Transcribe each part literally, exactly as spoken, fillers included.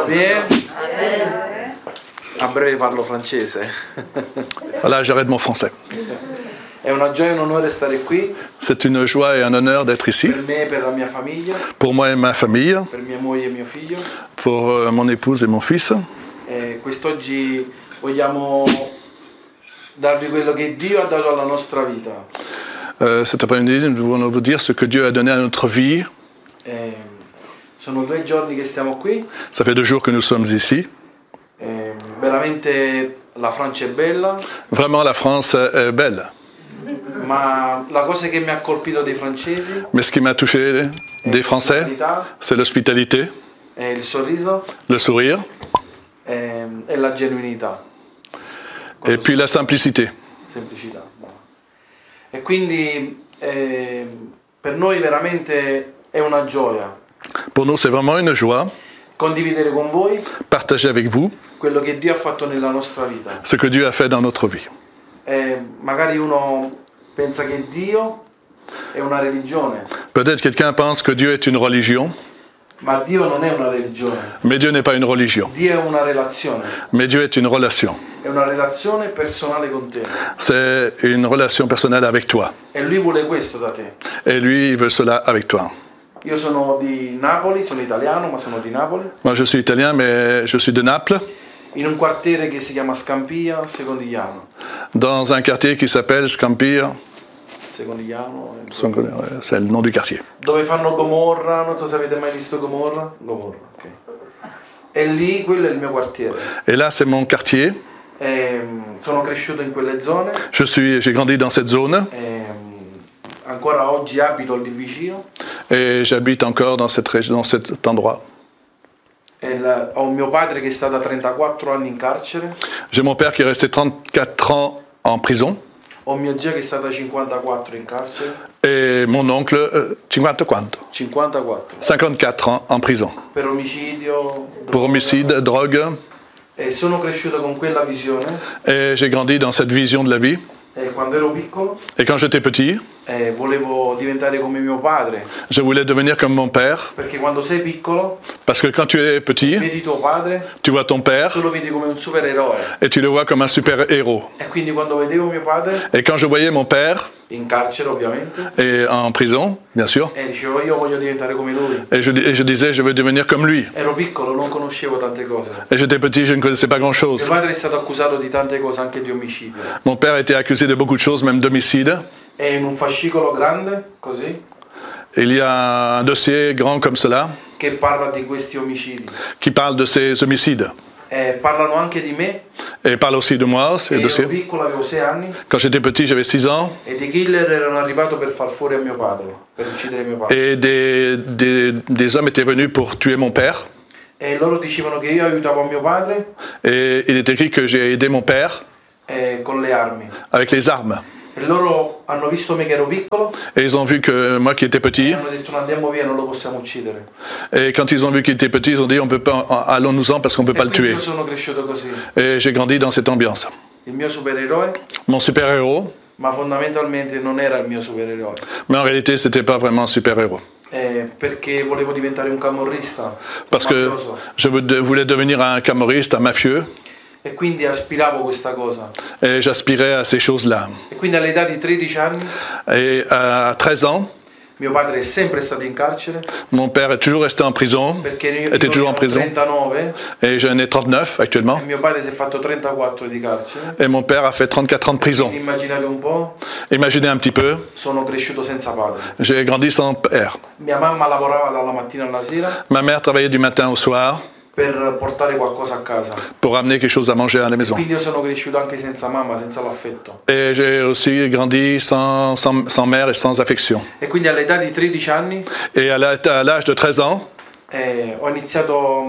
bien? A breve parlo francese. Voilà, j'arrête mon français. È una gioia e un onore stare qui. C'est une joie et un honneur d'être ici. Per me e per la mia famiglia. Pour moi et ma famille. Per mia moglie e mio figlio. Pour euh, mon épouse et mon fils. E quest'oggi vogliamo darvi quello che Dio ha dato alla nostra vita. Euh, cet après-midi, nous voulons vous dire ce que Dieu a donné à notre vie. E sono due giorni che stiamo qui. Ça fait deux jours que nous sommes ici. E veramente la Francia è bella. Vraiment, la France est belle. Ma la cosa che mi ha colpito dei francesi, mais ce qui m'a touché des Français, c'est l'hospitalité, è il sorriso, le sourire, e, e la genuinità. et puis la simplicité. Semplicità. E quindi eh, per noi veramente è una gioia. Pour nous, c'est vraiment une joie. Condividere con voi partager avec vous quello che Dio ha fatto nella nostra vita. Ce que Dieu a fait dans notre vie. E magari uno pensa che Dio è una religione. Peut-être quelqu'un pense que Dieu est une religion. Ma Dio non è una religione. Mais Dieu n'est pas une religion. Dio è una relazione. Mais Dieu est une relation. È una relazione personale con te. C'est une relation personnelle avec toi. E lui vuole questo da te. Et lui, il veut cela avec toi. Io sono di Napoli, sono italiano, ma sono di Napoli. Moi, je suis italien, mais je suis de Naples. In un quartiere che si chiama Scampia, Secondigliano. Dans un quartier qui s'appelle Scampia. Secondigliano. C'est le nom du quartier. Dove fanno Gomorra, non so se avete mai visto Gomorra. Gomorra, ok. E lì, quello è il mio quartiere. Et là, c'est mon quartier. E, sono cresciuto in quelle zone. Je suis, j'ai grandi dans cette zone. E, ancora oggi abito lì vicino. Et j'habite encore dans, cette région, dans cet endroit. E la, ho mio padre che è stato trentaquattro anni in carcere. J'ai mon père qui est resté trente-quatre ans en prison. Ho mio zio che è stato cinquantaquattro in carcere. Et mon oncle, euh, cinquanta quanto? cinquantaquattro. cinquante-quatre ans en prison. Per omicidio. Pour homicide, drogue. E sono cresciuto con quella visione. Et j'ai grandi dans cette vision de la vie. E quando ero piccolo. Et quand j'étais petit. Eh, volevo diventare come mio padre. Je voulais devenir comme mon père. Perché quando sei piccolo. Parce que quand tu es petit. Vedi tuo padre. Tu vois ton père. Tu lo vedi come un supereroe. Et tu le vois comme un super-héros. E quindi quando vedevo mio padre. Et quand je voyais mon père. In carcere ovviamente. Et en prison, bien sûr. E dicevo io voglio diventare come lui. Et je, et je disais je veux devenir comme lui. Ero piccolo, non conoscevo tante cose. Et j'étais petit, je ne connaissais pas grand-chose. Mio padre è stato accusato di tante cose, anche di omicidio. Mon père a été accusé de beaucoup de choses, même d'homicide. E in un fascicolo grande, così. Il y a un dossier grand comme cela. Che parla di questi omicidi. Qui parle de ces homicides. E parlano anche di me. Et parle aussi de moi, ces ero dossiers. piccolo, avevo sei anni. Quand j'étais petit, j'avais six ans. E dei killer erano arrivati per far fuori a mio padre, per uccidere mio padre. Et des, des, des hommes étaient venus pour tuer mon père. E loro dicevano che io aiutavo mio padre. Et il est écrit que j'ai aidé mon père. E con le armi. Avec les armes. E loro hanno visto me che ero piccolo. Et ils ont vu que moi qui étais petit. E hanno detto non andiamo via, non lo possiamo uccidere. Et quand ils ont vu qu'il était petit, ils ont dit on peut pas, allons-nous-en parce qu'on peut pas le tuer. Io sono cresciuto così. Et j'ai grandi dans cette ambiance. Il mio supereroe. Mon super-héros. Ma fondamentalmente non era il mio supereroe. Mais en réalité, c'était pas vraiment un super-héros. Eh, perché volevo diventare un camorrista. Parce que je voulais devenir un camorriste, un mafieux. E quindi aspiravo questa cosa. Et j'aspirais à ces choses-là. E quindi all'età di tredici anni. Et à treize ans. Mio padre è sempre stato in carcere. Mon père est toujours resté en prison. Io, était toujours en prison. trentanove. Et j'en ai trente-neuf actuellement. E mio padre si è fatto trentaquattro di carcere. Et mon père a fait trente-quatre ans de prison. Quindi immaginate un po'. Imaginez un petit peu. Sono cresciuto senza padre. J'ai grandi sans père. Mia mamma lavorava dalla mattina alla sera. Ma mère travaillait du matin au soir. Per portare qualcosa a casa. Pour amener quelque chose à manger à la maison. Quindi io sono cresciuto anche senza mamma, senza l'affetto. Et j'ai aussi grandi sans, sans, sans mère et sans affection. E quindi all'età di tredici anni. Et à l'âge de treize ans. Eh, ho iniziato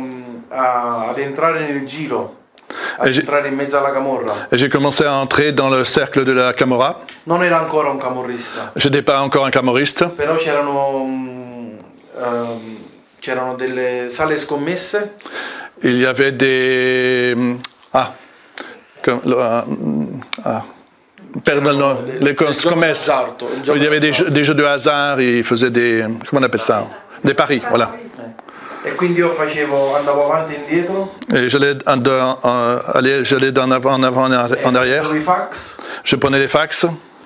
a, ad entrare nel giro. Ad entrare in mezzo alla camorra. Et j'ai commencé à entrer dans le cercle de la Camorra. Non ero ancora un camorrista. Je n'étais pas encore un camorriste. Però c'erano um, um, c'erano delle sale scommesse. Il y avait des ah, comme, ah, ah perdre le nom, les scommesse. Il y avait des jeux, des jeux de hasard. Ils faisaient des, comment on appelle ça, des paris, voilà. E quindi io facevo, andavo avanti e indietro. Et j'allais aller, j'allais d'en avant, en avant, en arrière. I fax. Je prenais les fax.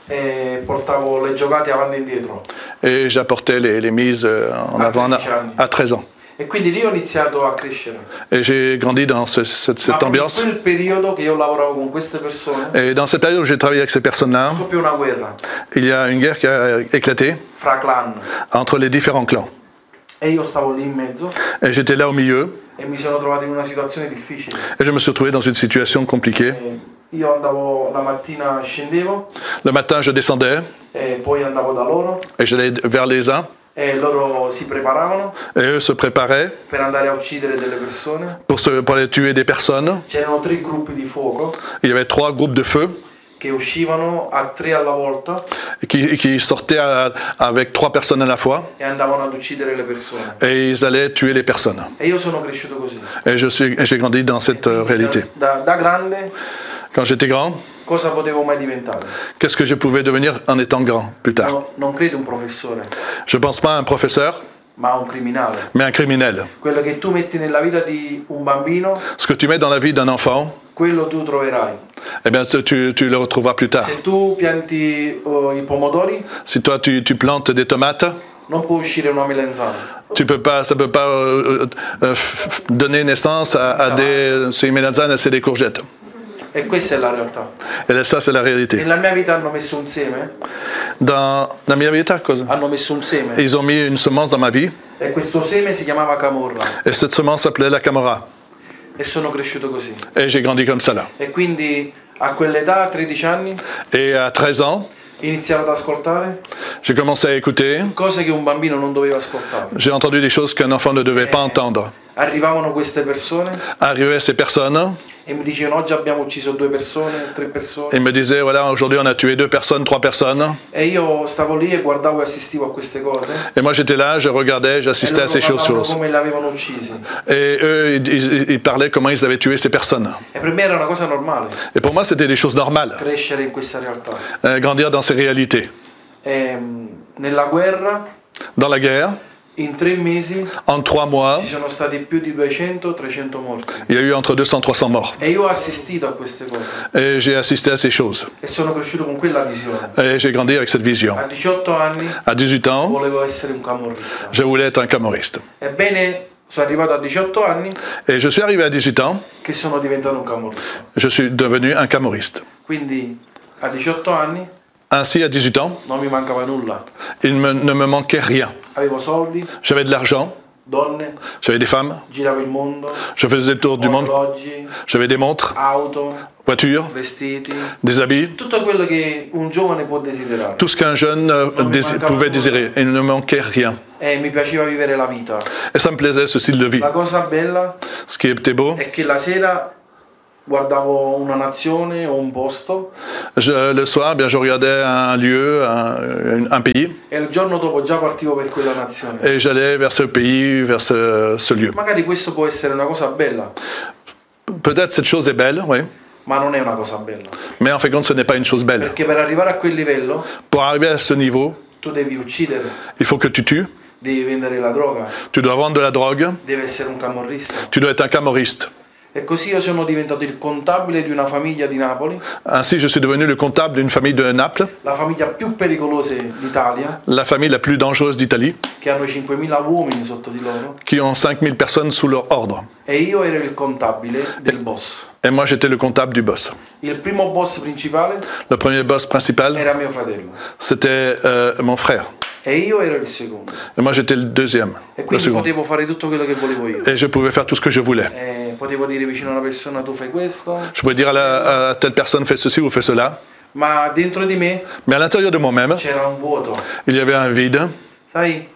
E portavo le giocate avanti e indietro. Et j'apportais les, les mises en a avant à treize ans. E quindi lì ho iniziato a crescere. Et j'ai grandi dans ce, cette, cette Ma ambiance. in quel periodo che io lavoravo con queste persone, Et dans cette période où j'ai travaillé avec ces personnes-là, scoppiò una guerra il y a une guerre qui a éclaté fra clan. entre les différents clans. E io stavo lì in mezzo. Et j'étais là au milieu. E mi sono trovato in una situazione difficile. Et je me suis retrouvé dans une situation compliquée. E io andavo la mattina, scendevo. Le matin, je descendais. E poi andavo da loro. Et j'allais vers les uns. E loro si preparavano. Et eux se préparaient. Per andare a uccidere delle persone. Pour, se, pour aller tuer des personnes. C'erano tre gruppi di fuoco. Il y avait trois groupes de feu. Che uscivano a tre alla volta. Qui, qui sortaient à, avec trois personnes à la fois. E andavano ad uccidere le persone. Et ils allaient tuer les personnes. E io sono cresciuto così. Et je suis, j'ai grandi dans cette quindi, réalité. Da, da grande. Quand j'étais grand. Cosa potevo mai diventare? Qu'est-ce que je pouvais devenir en étant grand plus tard? No, non credo un professore. Je ne pense pas à un professeur, ma un criminale. mais un criminel. Quello che tu metti nella vita di un bambino, ce que tu mets dans la vie d'un enfant, quello tu troverai. Eh bien, tu, tu le retrouveras plus tard. Se tu pianti uh, i pomodori, si toi tu, tu plantes des tomates, non può uscire una melanzana. Tu peux pas, ça ne peut pas euh, euh, donner naissance à, à des... C'est melanzane, c'est des courgettes. E questa è la realtà. Et ça, c'est la réalité. Nella mia vita hanno messo un seme. Dans la mia vita, cosa? Hanno messo un seme. Ils ont mis une semence dans ma vie. E questo seme si chiamava camorra. Et cette semence s'appelait la camorra. E sono cresciuto così. Et j'ai grandi comme ça là. E quindi a quell'età, a tredici anni, et à treize ans, iniziato ad ascoltare j'ai commencé à écouter. Cose che un bambino non doveva ascoltare. J'ai entendu des choses qu'un enfant ne devait e pas entendre. Arrivavano queste persone. Arrivaient ces personnes. E mi dicevano oggi abbiamo ucciso due persone, tre persone. Et me disaient voilà, aujourd'hui on a tué deux personnes, trois personnes. E io stavo lì e guardavo e assistivo a queste cose. Et moi j'étais là, je regardais, j'assistais à ces choses. Come le avevano uccisi. Et eux, ils, ils, ils parlaient comment ils avaient tué ces personnes. E per me era una cosa normale. Et pour moi c'était des choses normales. Crescere in questa realtà. Euh, grandir dans ces réalités. E, nella guerra. Dans la guerre. In tre mesi en trois mois, ci sono stati più di duecento trecento morti. Il y a eu entre deux cents et trois cents morts. E io ho assistito a queste cose. Et j'ai assisté à ces choses. E sono cresciuto con quella visione. Et j'ai grandi avec cette vision. A diciotto anni, à dix-huit ans, volevo essere un camorrista. Je voulais être un camorriste. Ebbene, sono arrivato a diciotto anni. Et je suis arrivé à dix-huit ans. Che sono diventato un camorrista. Je suis devenu un camorriste. Quindi a diciotto anni. Ainsi, à dix-huit ans, non mi mancava nulla. Il me, ne me manquait rien. Avevo soldi. J'avais de l'argent. Donne. J'avais des femmes. Giravo il mondo. Je faisais le tour du monde. J'avais des montres. Auto. Voitures. Vestiti. Des habits. Tutto quello che un giovane può desiderare. Tout ce qu'un jeune dési- pouvait désirer. Il ne me manquait rien. E mi piaceva vivere la vita. Et ça me plaisait ce style de vie. La cosa bella. Ce qui était beau. È che la sera guardavo una nazione o un posto. Je, le soir, bien, je regardais un lieu, un, un pays. E il giorno dopo già partivo per quella nazione. Et j'allais vers ce pays, vers ce, ce lieu. Magari questo può essere una cosa bella. Peut-être cette chose est belle, oui. Ma non è una cosa bella. Mais en fin de compte, ce n'est pas une chose belle. Perché per arrivare a quel livello, pour arriver à ce niveau, tu devi uccidere. Il faut que tu tues. Devi vendere la droga. Tu dois vendre de la drogue. Devi essere un camorrista. Tu dois être un camorriste. E così io sono diventato il contabile di una famiglia di Napoli. Ainsi, je suis devenu le comptable d'une famille de Naples. La famiglia più pericolosa d'Italia. La famille la plus dangereuse d'Italie. Che hanno cinquemila uomini sotto di loro. Qui ont cinq mille personnes sous leur ordre. E io ero il contabile del boss. Et moi, j'étais le comptable du boss. Il primo boss principale. Le premier boss principal. Era mio fratello. C'était euh, mon frère. E io ero il secondo. Et moi, j'étais le deuxième. E quindi potevo fare tutto quello che volevo io. Et je pouvais faire tout ce que je voulais. E potevo dire vicino a una persona tu fai questo. Je pouvais dire à, la, à telle personne fais ceci ou fais cela. Ma dentro di me. Mais à l'intérieur de moi-même. C'era un vuoto. Il y avait un vide. Sai,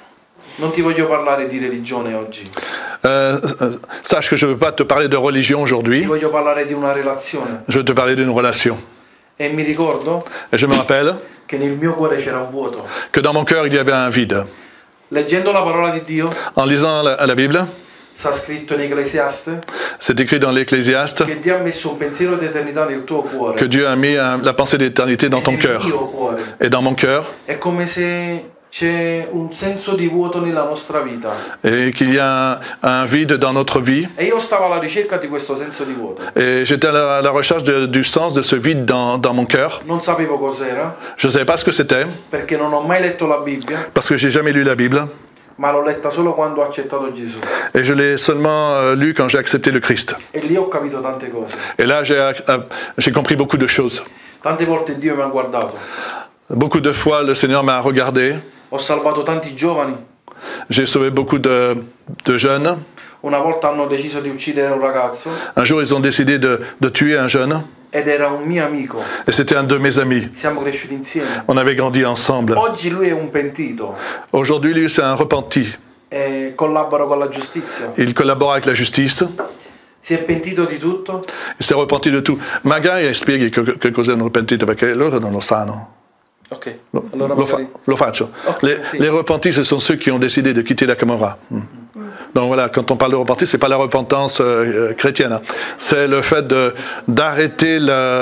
non ti voglio parlare di religione oggi. Euh, sache que je ne veux pas te parler de religion aujourd'hui. Ti voglio parlare di una relazione. Je veux te parler d'une relation. E mi ricordo. Et je me rappelle. Che nel mio cuore c'era un vuoto. Que dans mon cœur il y avait un vide. Leggendo la parola di Dio. En lisant la, la Bible. Sta scritto in Ecclesiaste. C'est écrit dans l'Ecclésiaste. Che Dio ha messo un pensiero di eternità nel tuo cuore. Que Dieu a mis un, la pensée d'éternité dans ton cœur. Mio cuore. Et dans mon cœur. È come se c'è un senso di vuoto nella nostra vita. Et qu'il y a un, un vide dans notre vie. E io stavo alla ricerca di questo senso di vuoto. Et j'étais à la, à la recherche de, du sens de ce vide dans, dans mon cœur. Non sapevo cos'era. Je ne savais pas ce que c'était. Perché non ho mai letto la Bibbia. Parce que j'ai jamais lu la Bible. Ma l'ho letta solo quando ho accettato Gesù. Et je l'ai seulement euh, lu quand j'ai accepté le Christ. E lì ho capito tante cose. Et là, j'ai, euh, j'ai compris beaucoup de choses. Tante volte Dio mi ha guardato. Beaucoup de fois, le Seigneur m'a regardé. Ho salvato tanti giovani. J'ai sauvé beaucoup de, de jeunes. Una volta hanno deciso di uccidere un ragazzo. Un jour, ils ont décidé de, de tuer un jeune. Ed era un mio amico. Et c'était un de mes amis. Siamo cresciuti insieme. On avait grandi ensemble. Oggi lui è un pentito. Aujourd'hui, lui, c'est un repenti. E collabora con la giustizia. Il collabore avec la justice. Si è pentito di tutto. Il si è repenti di tutto. Magari spieghi che, che cos'è un repentito, perché loro non lo sanno. Ok, Lo, allora lo, fa, magari... lo faccio. Okay, les, sì. les repentis, ce sont ceux qui ont décidé de quitter la Camorra. Mm. Donc voilà, quand on parle de repentis, c'est pas la repentance euh, chrétienne. C'est le fait de, d'arrêter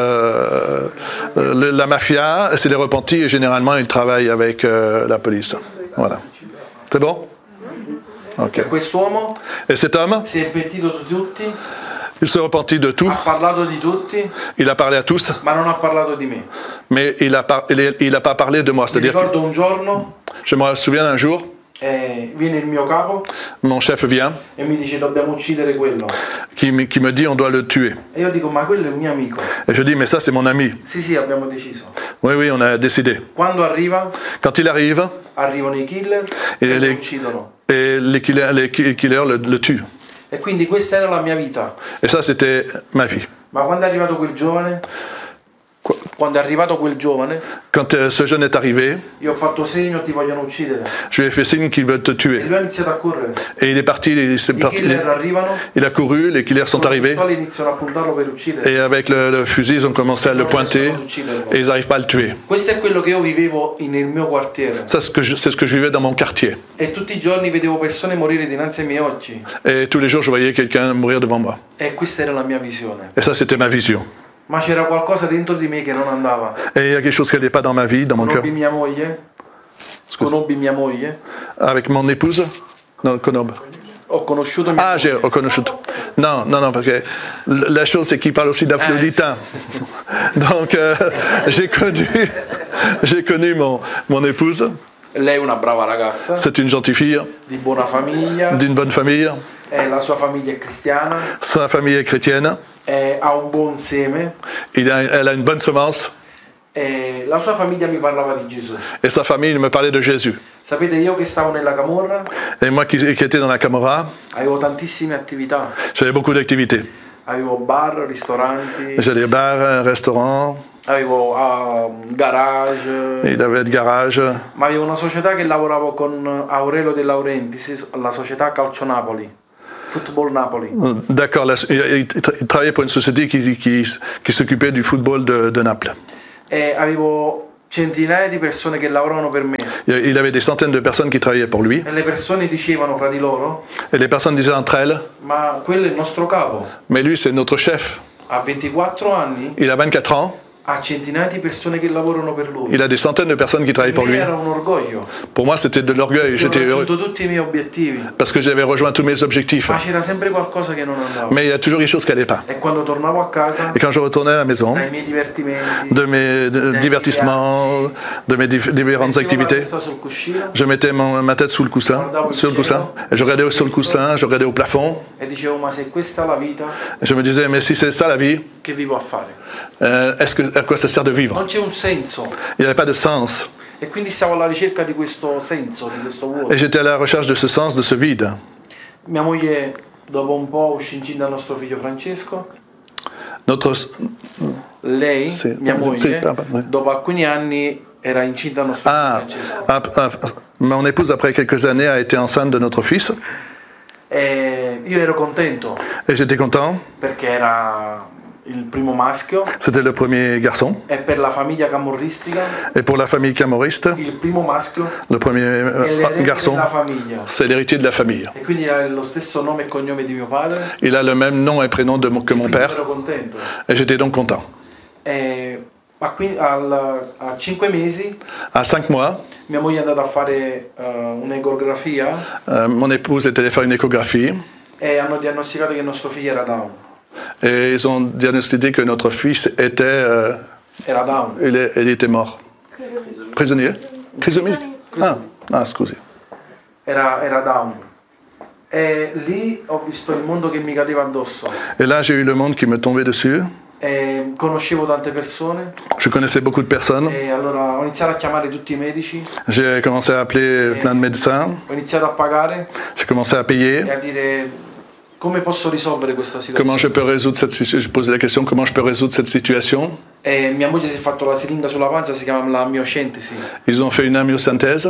la, la, la mafia. C'est les repentis et généralement ils travaillent avec euh, la police. Voilà. C'est bon? Ok. E quest'uomo Et cet homme, si è pentito di tutti, il se repentit de tout. ha parlato di tutti, Il a parlé à tous, ma non ha parlato di me. mais il n'a pas, il, il a pas parlé de moi. Mi C'est-à-dire, que ricordo un giorno, je me souviens un jour, eh, viene il mio capo mon chef vient, e mi dice dobbiamo uccidere quello. qui, me- qui me dit on doit le tuer. E io dico ma quello è un mio amico. Et je dis mais ça c'est mon ami. Sì sì, abbiamo deciso. Oui, oui, on a décidé. Quando arriva, Quand il arrive, arrivano i killer E e le- lo uccidono. et les killers, les ki- killers le, le tuent. E quindi questa era la mia vita. Et ça c'était ma vie. Ma quando è arrivato quel giovane, Quoi? quando è arrivato quel giovane, Quand euh, ce jeune est arrivé, io ho fatto segno ti vogliono uccidere. je lui ai fait signe qu'il veut te E tuer. lui ha iniziato a correre. Et il est parti, il, s'est I parti- killer arrivano, il a couru, les killers sont con le arrivés. pistole iniziano a puntarlo per uccidere. Et avec le, le fusil, ils ont commencé à le Non pointer riescono ad ucciderlo. et ils n'arrivent pas à le tuer. Questo è quello che io vivevo nel mio quartiere. Ça, c'est ce que je, c'est ce que je vivais dans mon quartier. E tutti i giorni vedevo persone morire dinanzi ai miei occhi. Et tous les jours, je voyais quelqu'un mourir devant moi. E questa era la mia visione. Et ça, c'était ma vision. Ma c'era qualcosa dentro di me che non andava. Et il y a quelque chose qui n'allait pas dans ma vie, dans mon cœur. Conobbi mia moglie. Conobbi mia moglie. Avec mon épouse Non, Konob. Ho conosciuto mia Ah, j'ai moglie. reconnu. Non, non, non, parce que la chose, c'est qu'il parle aussi d'Aphrodita. Donc, euh, j'ai connu, j'ai connu mon, mon épouse. Lei è una brava ragazza, C'est une gentille fille, di buona famiglia. d'une bonne famille. E la sua famiglia è cristiana. Sa famille est chrétienne. E ha un buon seme. Il a, elle a une bonne semence. E la sua famiglia mi parlava di Gesù. Et sa famille il me parlait de Jésus. Sapete, io che stavo nella camorra Et moi qui, qui étais dans la Camorra, avevo tantissime attività. j'avais beaucoup d'activités. Avevo bar, ristoranti, J'allais au bar, un restaurant, avevo ah, garage, il avait le garage. ma avevo una società che lavoravo con Aurelio De Laurentiis, la società Calcio Napoli, Football Napoli. D'accord, la- il, il tra- il travaillait pour une société qui, qui, qui s'occupait du football de, de Naples. E avevo centinaia di persone che lavoravano per me. Il il avait des centaines de personnes qui travaillaient pour lui. E le persone dicevano fra di loro, Et les personnes disaient entre elles, ma quello è il nostro capo. mais lui c'est notre chef. Ha ventiquattro anni, Il a vingt-quatre ans, ha centinaia di persone che lavorano per lui. il a des centaines de personnes qui travaillent Per pour me lui. era un orgoglio. Pour moi c'était de l'orgueil, Io ho j'étais heureux. raggiunto tutti i miei obiettivi, Parce que j'avais rejoint tous mes objectifs. ma c'era sempre qualcosa che non andava. Mais il y a toujours quelque chose qui n'allait pas. E quando tornavo a casa, Et quand je retournais à la maison, dai miei divertimenti, de mes de- divertissements, de mes dif- différentes mettevo la activités, testa sul cuscino je mettais mon- ma tête sous le coussin, sur le coussin, et je regardais sur le coussin, je regardais au plafond, e dicevo, ma se questa è la vita, et je me disais, mais si c'est ça la vie, che vivo a fare? euh, est-ce que, à quoi ça sert de vivre? Non c'è un senso. Il n'y avait pas de sens. E quindi stavo alla ricerca di questo senso, di questo vuoto. Et j'étais à la recherche de ce sens, de ce vide. Mia moglie, dopo un po', uscì incinta al nostro figlio Francesco. Notre, Lei, Sì, mia sì, moglie, papà, sì. dopo alcuni anni era incinta al nostro ah, figlio Francesco. ah, ah, mon épouse, après quelques années, a été enceinte de notre fils. E io ero contento Et j'étais content. perché era il primo maschio C'était le premier garçon. e per la famiglia camorristica Et pour la famille camorriste, il primo maschio le premier è euh, l'erede garçon, della famiglia. c'est l'héritier de la famille. E quindi ha lo stesso nome e cognome di mio padre. Il a le même nom et prénom de mon- que mon Quindi père. ero contento. Et j'étais donc content. E a, qui- al- a cinque mesi À cinq mois, Mia moglie è andata a fare uh, un'ecografia. Euh, mon épouse est allée faire une échographie. E hanno diagnosticato che il nostro figlio era Down. Et ils ont diagnostiqué que notre fils était, euh, Era Down. il, est- il était mort. Prisonnier. Prisonnier. Ah, ah, scusi. Era, era Down. E lì ho visto il mondo che mi cadeva addosso. Et là, j'ai eu le monde qui me tombait dessus. E conoscevo tante persone. Je connaissais beaucoup de personnes. E allora ho iniziato a chiamare tutti i medici. J'ai commencé à appeler plein de médecins. Ho iniziato a pagare J'ai commencé à e payer. a dire come posso risolvere questa Comment je situazione. peux résoudre cette situation? Je posais la question, comment je peux résoudre cette situation? E mia moglie si è fatto la siringa sulla pancia, si chiama la miocentesi. Ils ont fait une amyosynthèse.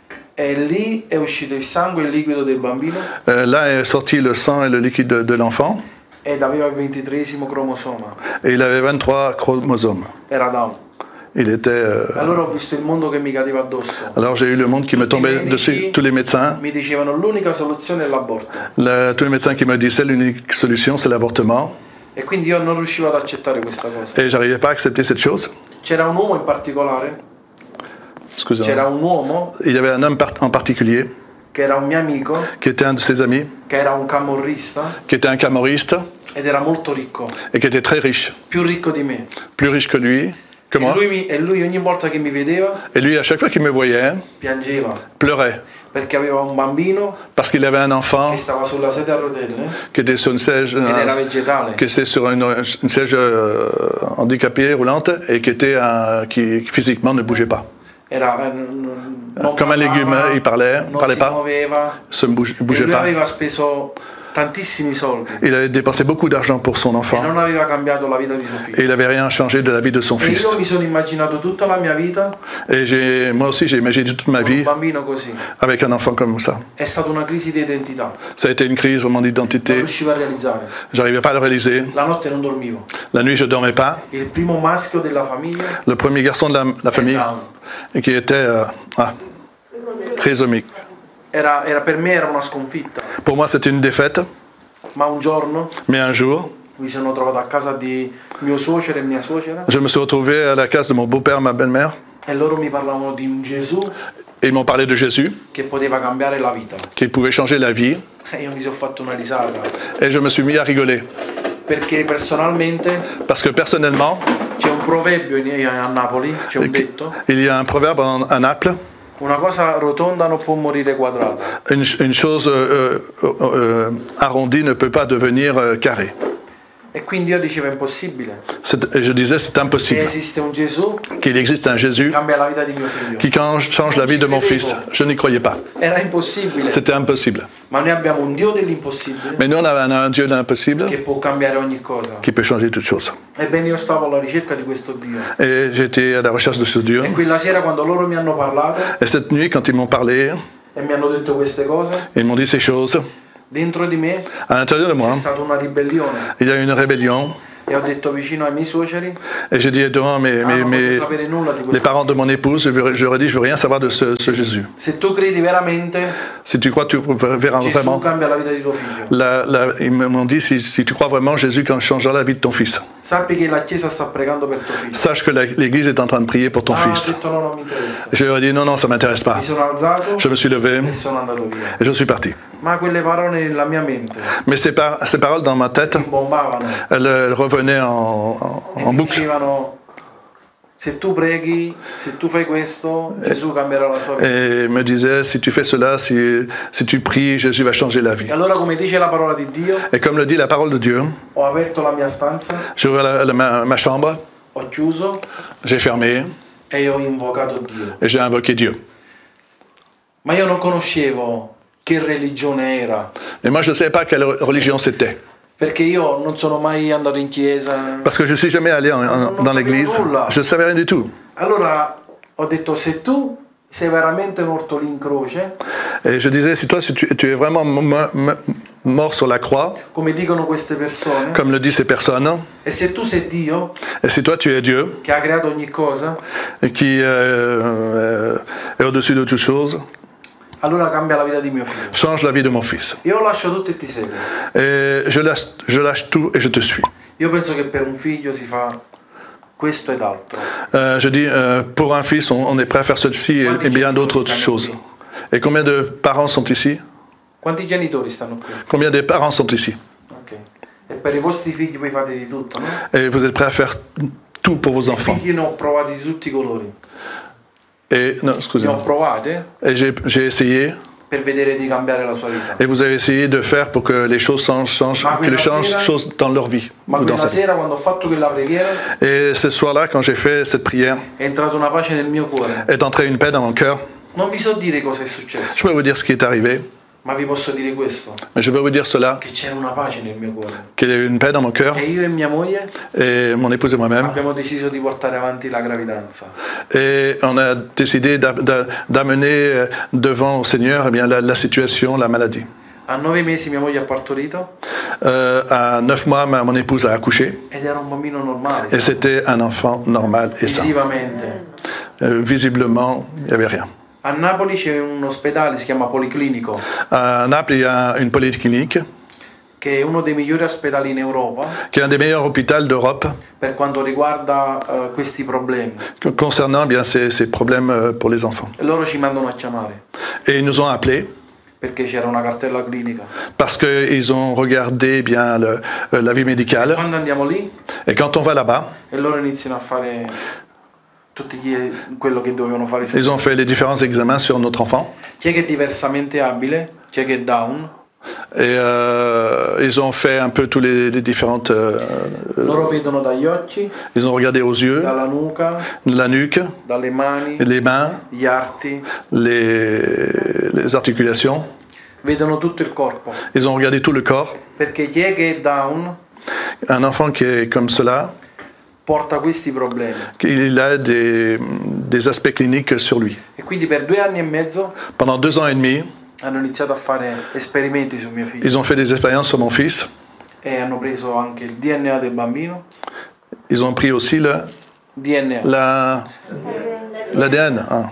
E lì è uscito il sangue e il liquido del bambino Euh, là est sorti le sang et le liquide de, de l'enfant. ed aveva il ventitreesimo cromosoma. Et il avait vingt-trois chromosomes. Era Down. Il était. euh, Allora ho visto il mondo che mi cadeva addosso. Alors j'ai eu le monde qui me tombait dessus. Tous les médecins. Mi dicevano l'unica soluzione è l'aborto. Le- tous les médecins qui me disaient l'unique solution c'est l'avortement. E quindi io non riuscivo ad accettare questa cosa. Et j'arrivais pas à accepter cette chose. C'era un uomo in particolare, Excusez-moi. c'era un uomo Il y avait un homme par- en particulier che era un mio amico, qui était un de ses amis, che era un camorrista qui était un camorriste ed era molto ricco, et qui était très riche, più ricco di me. plus riche que lui, que E moi. lui, mi- e lui ogni volta che mi vedeva Et lui, à chaque fois qu'il me voyait, piangeva pleurait perché aveva un bambino parce qu'il avait un enfant che stava sulla sedia a rotelle qui était sur une siège, ed era un- vegetale. qui était sur une, une siège euh, handicapée roulante et qui était un- qui physiquement ne bougeait pas. Era, eh, non- non Comme un parlava, légume, il parlait, non parlait si pas, muoveva. se ne bouge- E bougeait lui pas. aveva speso tantissimi soldi Il avait dépensé beaucoup d'argent pour son e enfant non aveva cambiato la vita di suo et figlio. il n'avait rien changé de la vie de son E fils. io mi sono immaginato tutta la mia vita Et j'ai, moi aussi, j'ai imaginé toute ma con un vie bambino così. avec un enfant comme ça. È stata una crisi di identità, Ça a été une crise vraiment non d'identité. riuscivo a realizzare. J'arrivais pas à le réaliser. La notte non dormivo. La nuit, je dormais pas. Il primo maschio della famiglia Le premier garçon de la, la è famille, Down. et qui était euh, ah, trisomique. Era, era- per me era una sconfitta, Pour moi, c'était une défaite. ma un giorno Mais un jour, mi sono trovato a casa di mio suocero e mia suocera je me suis retrouvé à la case de mon beau-père et ma belle-mère. e loro mi parlavano di un Gesù Et ils m'ont parlé de Jésus, che poteva cambiare la vita. qui pouvait changer la vie. E io mi sono fatto una risata, Et je me suis mis à rigoler. perché personalmente Parce que personnellement, c'è un proverbio in- a Napoli, c'è un detto, il y a un proverbe en- à Naples. una cosa rotonda non può morire quadrata. Une, une chose euh, euh, euh, arrondie ne peut pas devenir euh, carrée. E quindi io dicevo è impossibile C'est- et je disais, c'est che impossible esiste un Gesù qu'il existe un Jésus che cambia la vita di mio figlio. qui can- change la vie de mon fils. Je n'y croyais pas. Era impossibile, C'était impossible. ma noi abbiamo un Dio dell'impossibile Mais nous, on avait un, un Dieu de l'impossible che può cambiare ogni cosa. qui peut changer toutes choses. Ebbene io stavo alla ricerca di questo Dio. Et j'étais à la recherche de ce Dieu. E quella sera quando loro mi hanno parlato Et cette nuit, quand ils m'ont parlé, e mi hanno detto queste cose, ils m'ont dit ces choses, dentro di me à l'intérieur de moi, c'è stata una ribellione. il y a eu une rébellion. E ho detto vicino ai miei suoceri, Et j'ai dit devant mes, ah, mes, non voglio mes- sapere nulla di les questo. parents de mon épouse, je leur- je leur ai dit, je veux rien savoir de ce, ce Jésus. Se tu credi veramente, Si tu crois, tu verras Gesù vraiment. cambia la vita di tuo figlio. La- la- ils m'ont dit, si, si tu crois vraiment, Jésus quand changera la vie de ton fils. Sappi che la Chiesa sta pregando per tuo figlio. Sache que la- l'Église est en train de prier pour ton Ah, ho fils. detto no, non mi interessa. Je leur ai dit, non, non, ça m'intéresse pas. Mi sono alzato Je me suis levé e sono andato via. et je suis parti. Ma quelle parole nella mia mente Mais ces, par- ces paroles dans ma tête, mi bombavano elles, elles revenaient en, en- e en mi boucle. dicevano: se tu preghi, se tu fai questo, Gesù cambierà la tua vita. Et me disaient, si tu fais cela, si, si tu pries, Jésus va changer la vie. E allora, come dice la parola di Dio, Et comme le dit la parole de Dieu, ho aperto la mia stanza, j'ai ouvert la- la- ma, ma chambre, ho chiuso j'ai fermé e ho invocato Dio. et j'ai invoqué Dieu. Ma io non conoscevo che religione era, Mais moi, je ne savais pas quelle religion c'était. perché io non sono mai andato in chiesa. Parce que je ne suis jamais allé en- en- dans l'église. Je ne savais rien du tout. Allora ho detto: se tu sei veramente morto lì in croce, Et je disais, si toi, si tu, tu es vraiment mo- mo- mort sur la croix, come dicono queste persone, comme le disent ces personnes, e se tu sei Dio et si toi, tu es Dieu, che ha creato ogni cosa, et qui euh, euh, est au-dessus de toutes choses, allora cambia la vita di mio figlio. change la vie de mon fils. Io lascio tutto e ti seguo. Et je lâche, je lâche tout et je te suis. Io penso che per un figlio si fa questo ed altro. Euh, je dis, euh, pour un fils, on, on est prêt à faire ceci et, et bien d'autres choses. Et combien de parents sont ici? Quanti genitori stanno qui? Combien de parents sont ici? Ok. E per i vostri figli voi fate di tutto, no? Et vous êtes prêts à faire tout pour vos I enfants. figli ne ho provati di tutti i colori. Et, non, Ne ho excusez-moi. provate Et j'ai, j'ai essayé, per vedere di cambiare la sua vita. et vous avez essayé de faire pour que les choses changent, changent Ma que les quella changes, sera- choses dans leur vie. Ma Ou dans quella sa vie. sera quando ho fatto quella preghiera Et ce soir-là, quand j'ai fait cette prière, è entrata una pace nel mio cuore. est entrée une paix dans mon cœur. Non vi so dire cosa è successo, Je peux vous dire ce qui est arrivé, ma vi posso dire questo, mais je peux vous dire cela, che c'era una pace nel mio cuore. qu'il y a eu une paix dans mon cœur, E io e mia moglie et mon épouse et moi-même, abbiamo deciso di portare avanti la gravidanza. et on a décidé d'a- d'a- d'amener euh, devant au Seigneur eh bien, la, la situation, la maladie. A nove mesi mia moglie ha partorito Euh, à neuf mois, ma- mon épouse a accouché, ed era un bambino normale, et c'était un enfant normal et sain. visivamente. Euh, visiblement, il n'y avait rien. A Napoli c'è un ospedale, si chiama Policlinico, À Naples, il y a une polyclinique che è uno dei migliori ospedali in Europa qui est un des meilleurs hôpitaux d'Europe per quanto riguarda eh, questi problemi. concernant bien ces, ces problèmes euh, pour les enfants. E loro ci mandano a chiamare Et ils nous ont appelés perché c'era una cartella clinica. parce qu'ils ont regardé bien le- euh, la vie médicale. Quando andiamo lì Et quand on va là-bas, e loro iniziano a fare tutti gli, quello che dovevano fare. ils ont fait les différents examens sur notre enfant. Chi è che è diversamente abile, chi è che è down, Et euh, ils ont fait un peu tous les, les différentes... euh, loro vedono dagli occhi, ils ont regardé aux yeux, dalla nuca, la nuque, dalle mani, les mains, gli arti, les, les articulations. vedono tutto il corpo. Ils ont regardé tout le corps. Perché chi è che è down Un enfant qui est comme cela, porta questi problemi. il a des, des aspects cliniques sur lui. E quindi per due anni e mezzo Pendant deux ans et demi, hanno iniziato a fare esperimenti su mio figlio ils ont fait des expériences sur mon fils. e hanno preso anche il D N A del bambino, Ils ont pris aussi le, D N A. la, l'A D N. hein.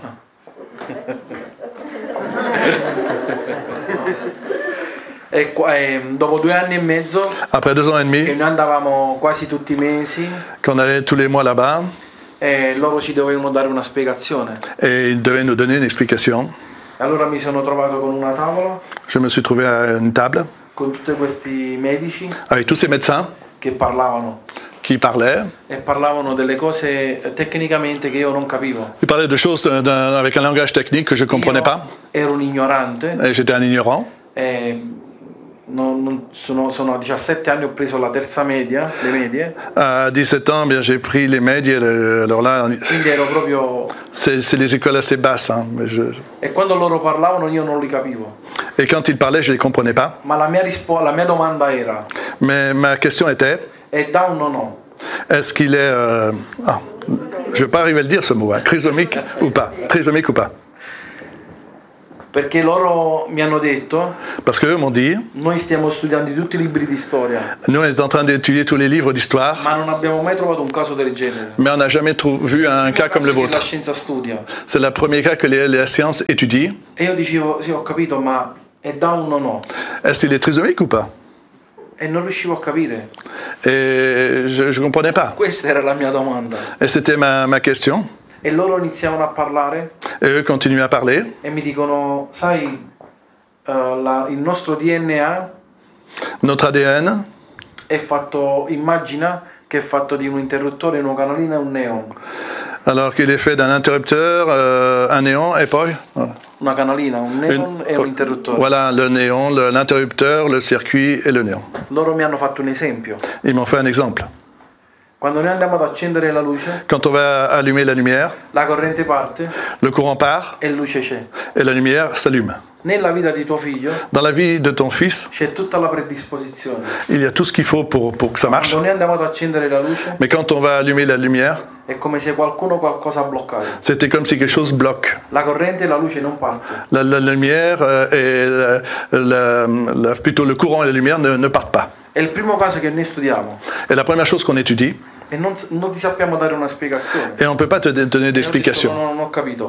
E, qua- e dopo due anni e mezzo, Après deux ans et che demi, noi andavamo quasi tutti i mesi, qu'on allait tous les mois là-bas, e loro ci dovevano dare una spiegazione. et ils devaient nous donner une explication. Allora mi sono trovato con una tavola Je me suis trouvé à une table con tutti questi medici avec tous ces médecins che parlavano qui parlaient. e parlavano delle cose tecnicamente che io non capivo. Ils parlaient de choses d'un- avec un langage technique que je ne comprenais pas. Io ero un ignorante Et j'étais un ignorant. e non- non- sono, sono a diciassette anni, ho preso la terza media, le medie, À dix-sept ans, bien, j'ai pris les médias. Alors là, quindi ero proprio... c'est c'est des écoles assez basses. hein, mais je- E quando loro parlavano io non li capivo. Et quand ils parlaient, je ne les comprenais pas. Ma la mia, rispo- la mia domanda era, Mais ma question était, è down o no? est-ce qu'il est... euh, ah, je ne vais pas arriver à le dire ce mot, hein, trisomique ou pas. Trisomique ou pas. Perché loro mi hanno detto, Parce qu'eux m'ont dit, noi stiamo studiando tutti i libri di storia, nous on est en train d'étudier tous les livres d'histoire, ma non abbiamo mai trovato un caso del genere. mais on n'a jamais trou- vu un cas comme le Casi che la vôtre. scienza studia. C'est le premier cas que les, la science étudie. E io dicevo, sì ho capito, ma è down o no? Est-ce qu'il est trisomique ou pas? E non riuscivo a capire. Et je ne comprenais pas. Questa era la mia domanda. Et c'était ma, ma question. E loro iniziavano a parlare Et eux continuaient à parler. e mi dicono, sai, eh, la- il nostro D N A Notre A D N, è fatto, immagina che è fatto di un interruttore, una canalina e un neon. alors qu'il est fait d'un interrupteur, euh, un néon et poi... voilà. Una canalina, un neon Une- e un interruttore. Voilà, le néon, le- l'interrupteur, le circuit et le néon. Loro mi hanno fatto un esempio. Ils m'ont fait un exemple. Quando noi andiamo ad accendere la luce, Quand on va allumer la lumière, la corrente parte le courant part e luce c'è. et la lumière s'allume. Nella vita di tuo figlio Dans la vie de ton fils, c'è tutta la predisposizione. il y a tout ce qu'il faut pour, pour que ça marche. Quando noi andiamo ad accendere la luce, Mais quand on va allumer la lumière, è come se qualcuno qualcosa ha bloccato. c'était comme si quelque chose bloque. La corrente e la luce non parte. La, la lumière euh, et la- la- la- plutôt le courant et la lumière ne, ne partent pas. È il primo caso che noi studiamo Et la première chose qu'on étudie, e non, non ti sappiamo dare una spiegazione. et on ne peut pas te donner E ho detto, d'explication. no, no, non ho capito.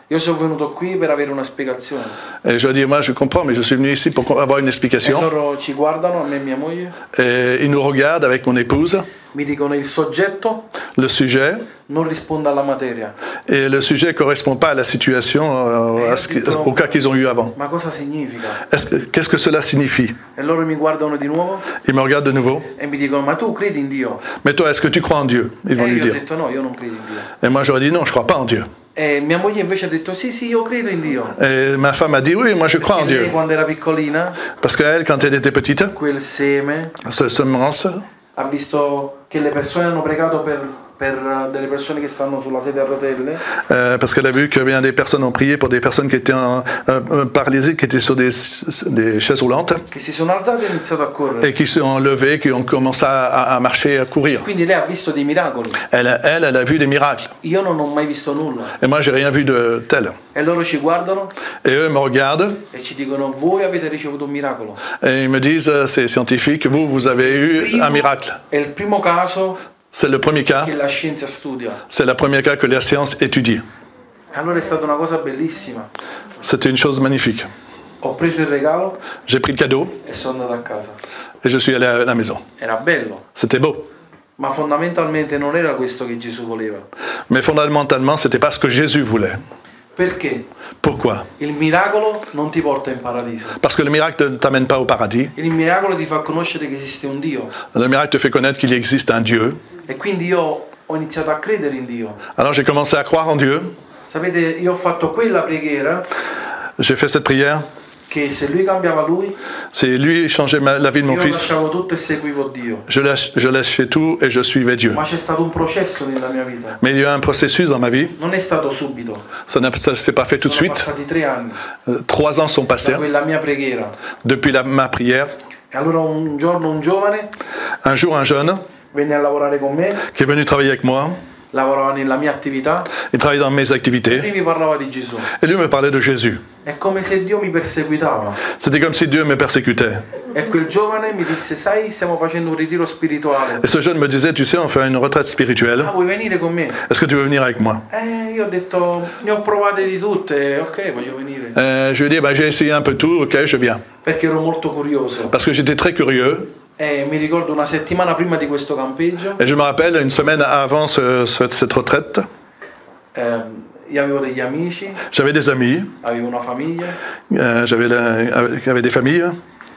Io sono venuto qui per avere una spiegazione. Et je dis, moi je comprends, mais je suis venu ici pour avoir une E explication. loro ci guardano, a me e mia moglie, Et ils nous regardent avec mon épouse, mi dicono il soggetto le sujet, non risponde alla materia. et le sujet ne correspond pas à la situation, euh, à ce qui- au cas qu'ils ont eu avant. Ma cosa significa? Est-ce que- Qu'est-ce que cela signifie? E loro mi guardano di nuovo Ils me regardent de nouveau. e mi dicono, ma tu credi in Dio? Mais toi, est-ce que tu crois en Dieu? Ils vont E lui io ho dire. detto no, io non credo in Dio. Et moi j'aurais dit non, je ne crois pas en Dieu. E mia moglie invece ha detto sì, sì, io credo in Dio. Et ma femme a dit oui, moi je crois en E lei Dieu. quando era piccolina, Parce qu'elle, quand elle était petite, quel seme, ce semence, ha visto che le persone hanno pregato per, per delle persone che stanno sulla sedia a rotelle, euh, parce qu'elle a vu que bien des personnes ont prié pour des personnes qui étaient en, euh, euh, paralysées, qui étaient sur des, des chaises roulantes, che si sono alzate e hanno iniziato a correre. et qui se sont levées, qui ont commencé à, à marcher, à courir. Quindi lei ha visto dei miracoli. Elle, elle, elle a vu des miracles. Io non ho mai visto nulla. Et moi, j'ai rien vu de tel. E loro ci guardano Et eux me regardent e ci dicono, voi avete ricevuto un miracolo. et ils me disent, euh, c'est scientifique, vous, vous avez eu un miracle. È il primo caso C'est le premier cas, che la scienza studia. c'est le premier cas que la science étudie. Allora è stata una cosa bellissima. C'était une chose magnifique. Ho preso il regalo J'ai pris le cadeau e sono andato a casa. et je suis allé à la maison. Era bello, C'était beau. ma fondamentalmente non era questo che Gesù voleva. Mais fondamentalement, c'était pas ce que Jésus voulait. Perché? Pourquoi? Il miracolo non ti porta in paradiso. Parce que le miracle ne t'amène pas au paradis. Il miracolo ti fa conoscere che esiste un Dio. Le miracle te fait connaître qu'il existe un Dieu. E quindi io ho iniziato a credere in Dio. Alors j'ai commencé à croire en Dieu. Sapete, io ho fatto quella preghiera J'ai fait cette prière. che se lui cambiava lui, C'est lui changeait ma- la vie de mon io fils. lasciavo tutto e seguivo Dio. Je, lâche, je lâchais tout et je suivais Dieu. Ma c'è stato un processo nella mia vita. Mais il y a eu un processus dans ma vie. Non è stato subito. Ça ne s'est pas fait tout de Sono suite. passati tre anni Euh, Trois ans sont da passés quella mia preghiera. depuis la- ma prière. E allora un giorno un giovane Un jour, un jeune venne a lavorare con me, qui est venu travailler avec moi, lavorava nella mia attività il travaillait dans mes e activités lui mi parlava di Gesù. et lui me parlait de Jésus. È come se Dio mi perseguitava. C'était comme si Dieu me persécutait. E quel giovane mi disse, sai, stiamo facendo un ritiro spirituale. Et ce jeune me disait, tu sais, on fait une retraite spirituelle. Ah, vuoi venire con me? Est-ce que tu veux venir avec moi? Eh, io ho detto, ne ho provate di tutte, ok, voglio venire. Euh, Je lui ai dit, bah, j'ai essayé un peu tout, ok, je viens. Perché ero molto curioso. Parce que j'étais très curieux. E mi ricordo una settimana prima di questo campeggio, Et je me rappelle, une semaine avant ce- ce- cette retraite, ehm, io avevo degli amici, j'avais des amis, avevo una famiglia, euh, j'avais la- qui avaient des familles.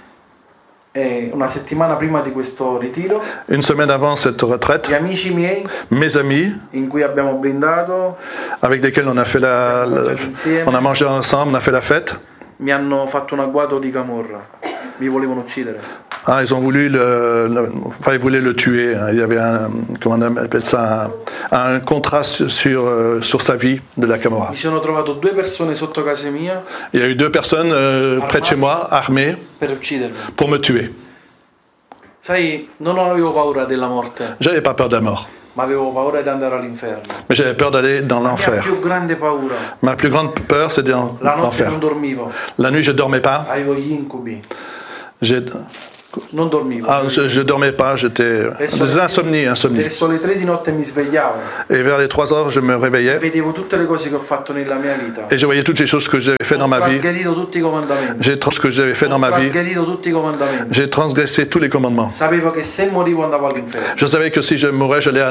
e una settimana prima di questo ritiro, Une semaine avant cette retraite, gli amici miei, mes amis, in cui abbiamo blindato, avec lesquels on a fait la, la- on a mangé ensemble, on a fait la fête. mi hanno fatto un agguato di camorra, mi volevano uccidere. Ah, ils ont voulu le, le- enfin, ils voulaient le tuer. Il y avait un, comment on appelle ça, un, un contrat sur, sur, euh, sur sa vie de la Camorra. Mi sono trovato due persone sotto casa mia Il y a eu deux personnes euh, près de chez moi, armées, per uccidermi. pour me tuer. Sai, non avevo paura della morte, J'avais pas peur de la mort, ma avevo paura di andare all'inferno. mais j'avais peur d'aller dans La mia l'enfer. più grande paura, Ma plus grande peur, c'était dans la notte l'enfer. non dormivo, La nuit, je dormais pas. avevo gli incubi, J'ai- non dormivo. Ah, je, je dormais pas. J'étais des insomnies, insomnies. Verso le tre di notte mi svegliavo, Et vers les trois heures, je me réveillais vedevo tutte le cose che ho fatto nella mia vita. et je voyais toutes les choses que j'avais fait dans Ho ma vie. trasgredito tutti i comandamenti. J'ai trans- ce que j'avais fait dans Ho ma vie. trasgredito tutti i comandamenti. J'ai transgressé tous les commandements. Sapevo che se morivo andavo all'inferno. Je savais que si je mourais, j'allais à